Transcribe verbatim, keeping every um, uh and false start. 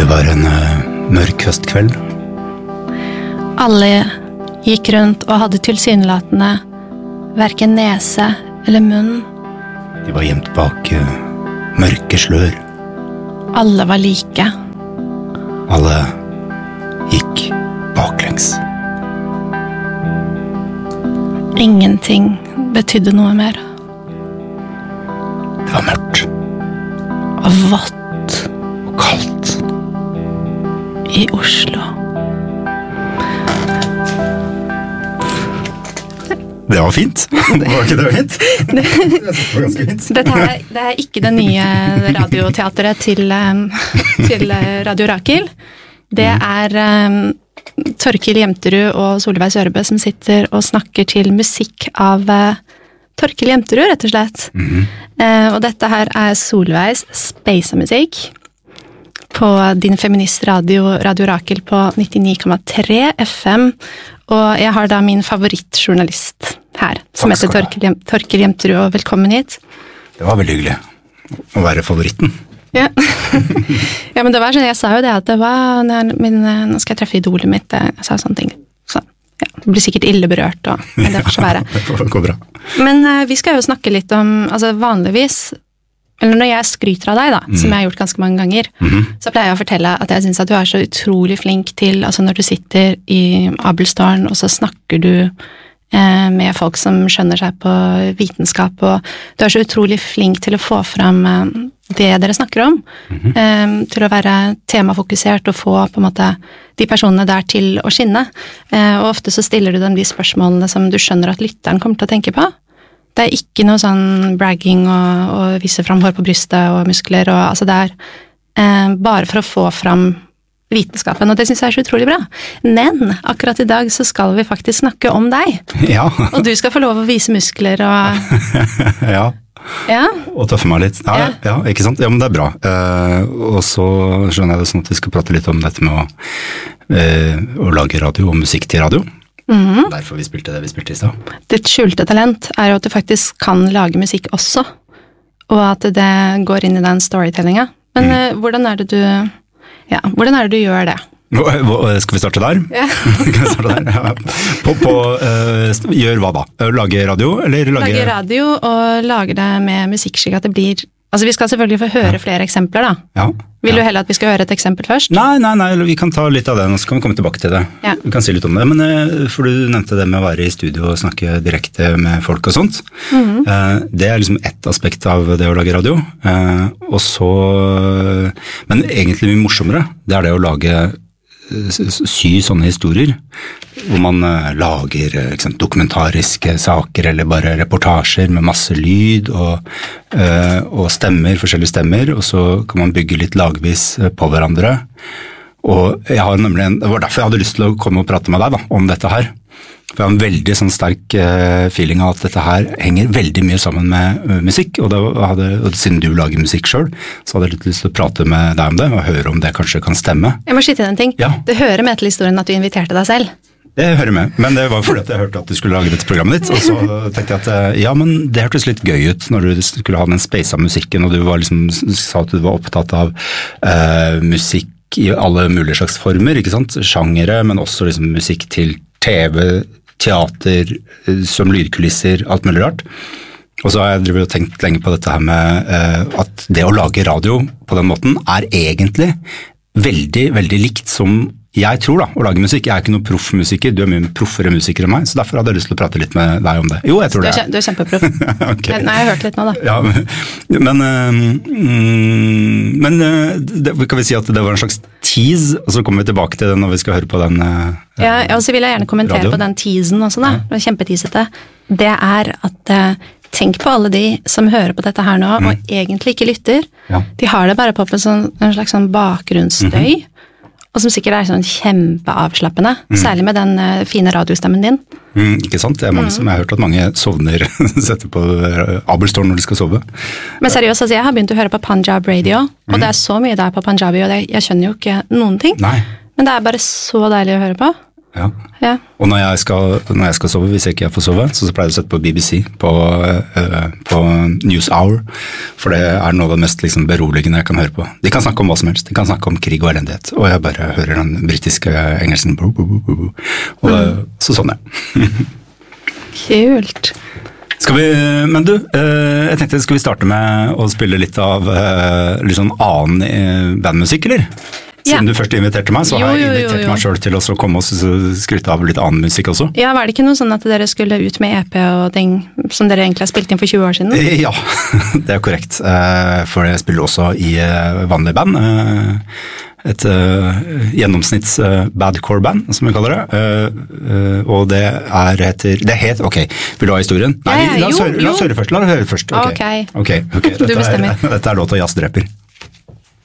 Det var en uh, mørk høstkveld. Alle gikk rundt og hadde tilsynelatende hverken nese eller munn. De var gjemt bak uh, mørke slør. Alle var like. Alle gikk baklengs. Ingenting betydde noe mer. Det var mørkt. Og vått. Og kaldt. I Oslo. Det var fint. Var ikke det fint? Det var ganske fint. Dette er, det er ikke det nye radioteateret til, til Radio Rakel. Det er um, Torkil Jemterud og Solveig Sørebø som sitter og snakker til musikk av uh, Torkil Jemterud, rett og slett. Mm-hmm. uh, og dette her er Solveigs Space-musikk på din feministradio Radio Rakel på nittini komma tre F M, og jeg har da min favorittjournalist her, som heter Torkil, Jem, Torkil Jemterud, og velkommen hit. Det var veldig hyggelig å være favoritten. Ja. Ja, men det var sånn, jeg sa jo det at det var, min, nå skal jeg treffe idolet mitt, jeg sa sånne ting. Så, ja, det blir sikkert ille berørt, og, men det får så være. Det får gå bra. Men uh, vi skal jo snakke litt om, altså vanligvis, eller når jeg skryter av deg da, mm. som jeg har gjort ganske mange ganger, mm-hmm. så pleier jeg å fortelle at jeg synes at du er så utrolig flink til, altså når du sitter i Abelstårn, og så snakker du eh, med folk som skjønner seg på vitenskap, og du er så utrolig flink til å få fram eh, det dere snakker om, mm-hmm. eh, til å være temafokusert og få på en måte de personene der til å skinne. Eh, og ofte så stiller du dem de spørsmålene som du skjønner at lytteren kommer til å tenke på. Det er ikke noe sånn bragging og, og vise fram hår på brystet og muskler, og altså det er eh, bare for å få fram vitenskapen, og det synes jeg er så utrolig bra. Men akkurat i dag så skal vi faktisk snakke om deg. Ja. Og du skal få lov å vise muskler og... Ja. Ja. Og tøffe meg litt. Ja, ja. Ja, ikke sant? Ja, men det er bra. Uh, og så skjønner jeg det sånn at vi skal prate litt om dette med å, uh, å lage radio og musikk til radio. Mm-hmm. Derfor vi spilte det vi spilte i sted. Ditt skjulte talent er jo at du faktisk kan lage musikk også, og at det går inn i den storytellinga. Men mm. uh, hvordan er det du ja, hvordan er det du gjør det? Skal vi starte der? Ja. Skal vi starte der? Ja. På, på, uh, gjør hva da? Lage radio? Eller lage... lage radio og lage det med musikk slik at det blir... Altså vi skal selvfølgelig få høre ja. flere eksempler da. Ja. Vil ja. du heller at vi skal høre et eksempel først? Nei, nei, nei, vi kan ta litt av det, og så kan vi komme tilbake til det. Ja. Vi kan si litt om det, men for du nevnte det med å være i studio og snakke direkte med folk og sånt. Mm-hmm. Det er liksom ett aspekt av det å lage radio. Og så, men egentlig mye morsommere, det er det å lage sy sånne historier, hvor man lager sant, dokumentariske saker eller bare reportasjer med masse lyd og, og stemmer, forskjellige stemmer, og så kan man bygge litt lagvis på hverandre. Og jeg har nemlig en, det var derfor jeg hadde lyst til å komme og prate med deg da, om dette her. For jeg har en veldig sånn sterk feeling av at dette her henger veldig mye sammen med musikk, og, da hadde, og siden du lager musikk selv, så hadde jeg litt lyst til å prate med deg om det, og høre om det kanskje kan stemme. Jeg må skyte inn en ting. Ja. Det hører med til historien at du inviterte deg selv. Det hører med, men det var fordi at jeg hørte at du skulle lage dette programmet ditt, og så tenkte jeg at ja, men det hørtes litt gøy ut når du skulle ha den space av musikken, og du var liksom, sa at du var opptatt av uh, musikk i alle mulige slags former, ikke sant? Sjangere, men også liksom musikk til T V, teater, som lydkulisser, alt mulig rart. Og så har jeg drevet og tenkt lenge på dette her med uh, at det å lage radio på den måten er egentlig veldig, veldig likt som jeg tror da, å lage musikk. Jeg er ikke noen proffmusiker, du er mye proffere musiker enn meg, så derfor hadde jeg lyst til å prate litt med deg om det. Jo, jeg tror du det er. Du er kjempeproff. Okay. Nei, jeg har hørt litt nå da. Ja, men, mm, men det, kan vi si at det var en slags tease, og så kommer vi tilbake til det når vi skal høre på den uh, Ja, og så vil jeg gjerne kommentere radio. På den teasen også da, det var kjempeteasete. Det er at uh, tenk på alle de som hører på dette her nå, mm. og egentlig ikke lytter. Ja. De har det bare på en, sånn, en slags sånn bakgrunnsstøy, mm-hmm. og som sikkert er sånn kjempeavslappende, mm. særlig med den uh, fine radiostemmen din. Mm, ikke sant? Det er mange mm. som jeg har hørt at mange sovner, setter på Abelstårn når de skal sove. Men seriøst, altså, jeg har begynt å høre på Punjab Radio, og mm. det er så mye der på Punjabi, og det, jeg skjønner jo ikke noen ting. Nei. Men det er bare så deilig å høre på. Ja. Ja. Og når jeg, skal, når jeg skal sove, hvis jeg ikke får sove, så, så pleier jeg å sette på B B C på, uh, på News Hour, for det er noe av det mest liksom, beroligende jeg kan høre på. De kan snakke om hva som helst, de kan snakke om krig og elendighet, og jeg bare hører den britiske engelsken, bu, bu, bu, bu. Og det, mm. så sånn, ja. Kult. Skal vi, men du, uh, jeg tenkte, skal vi starte med å spille litt av uh, litt sånn annen uh, bandmusikk, eller? Siden ja. Du først inviterte meg, så jo, har jeg invitert jo, jo, jo. meg selv til å komme og skryte av litt annen musikk også. Ja, var det ikke noe sånn at dere skulle ut med E P og ting som dere egentlig har spilt inn for tjue år siden? Ja, det er korrekt. For jeg spiller også i vanlig band. Et gjennomsnitts badcore-band, som vi kaller det. Og det er heter, det het, ok, vil du ha historien? Nei, ja, ja, la, oss høre, la oss høre først, la oss høre først. Ok, okay. okay, okay. Du bestemmer. Dette er, dette er låt av Jazzdreper.